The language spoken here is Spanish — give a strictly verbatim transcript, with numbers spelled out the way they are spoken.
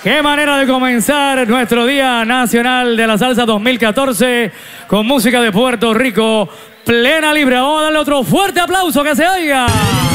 Qué manera de comenzar nuestro Día Nacional de la Salsa dos mil catorce con música de Puerto Rico, plena libre. Vamos a darle otro fuerte aplauso que se oiga.